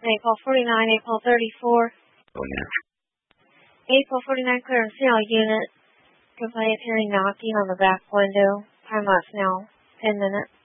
April 49, April 34. Go now. April 49, clearance now, unit. Complete hearing knocking on the back window. Time lapse now, 10 minutes.